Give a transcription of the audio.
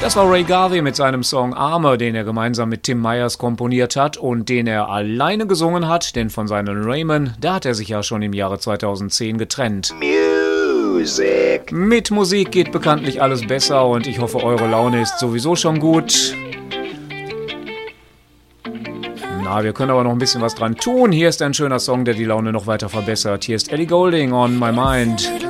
Das war Ray Garvey mit seinem Song Armor, den er gemeinsam mit Tim Myers komponiert hat und den er alleine gesungen hat, denn von seinem Raymond, da hat er sich ja schon im Jahre 2010 getrennt. Music. Mit Musik geht bekanntlich alles besser und ich hoffe, eure Laune ist sowieso schon gut. Na, wir können aber noch ein bisschen was dran tun. Hier ist ein schöner Song, der die Laune noch weiter verbessert. Hier ist Ellie Goulding, On My Mind.